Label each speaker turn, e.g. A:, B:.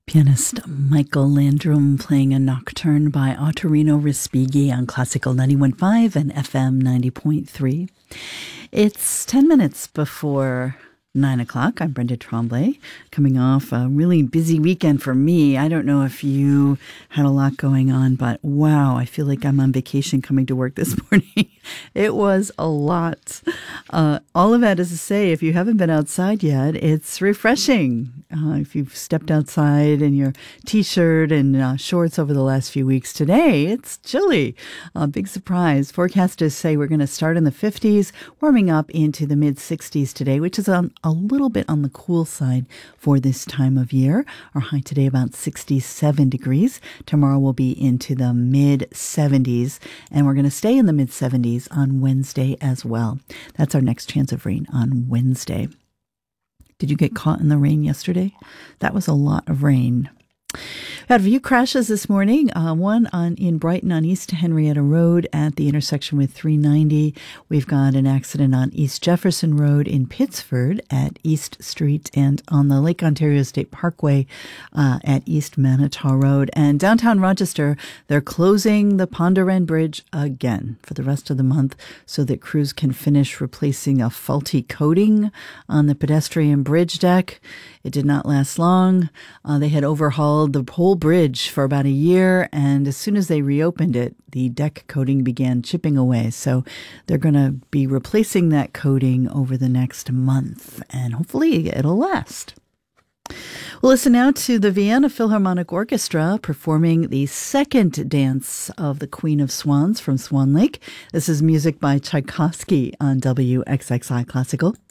A: Pianist Michael Landrum playing a nocturne by Ottorino Respighi on Classical 91.5 and FM 90.3. It's 10 minutes before 9 o'clock. I'm Brenda Tremblay, coming off a really busy weekend for me. I don't know if you had a lot going on, but wow, I feel like I'm on vacation coming to work this morning. It was a lot. All of that is to say, if you haven't been outside yet, it's refreshing. If you've stepped outside in your t-shirt and shorts over the last few weeks, today it's chilly. Big surprise. Forecasters say we're going to start in the 50s, warming up into the mid-60s today, which is a little bit on the cool side for this time of year. Our high today about 67 degrees. Tomorrow will be into the mid-70s, and we're going to stay in the mid-70s on Wednesday as well. That's our next chance of rain on Wednesday. Did you get caught in the rain yesterday? That was a lot of rain. We had a few crashes this morning. One in Brighton on East Henrietta Road at the intersection with 390. We've got an accident on East Jefferson Road in Pittsford at East Street, and on the Lake Ontario State Parkway at East Manitou Road. And downtown Rochester, they're closing the Ponderen Bridge again for the rest of the month so that crews can finish replacing a faulty coating on the pedestrian bridge deck. It did not last long. They had overhauled the whole bridge for about a year, and as soon as they reopened it, the deck coating began chipping away. So they're going to be replacing that coating over the next month, and hopefully it'll last. We'll listen now to the Vienna Philharmonic Orchestra performing the second dance of the Queen of Swans from Swan Lake. This is music by Tchaikovsky on WXXI Classical.